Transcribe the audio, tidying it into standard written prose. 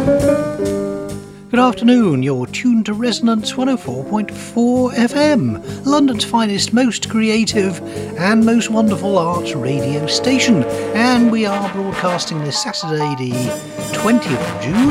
Good afternoon, you're tuned to Resonance 104.4 FM, London's finest, most creative and most wonderful arts radio station. And we are broadcasting this Saturday, the 20th of June,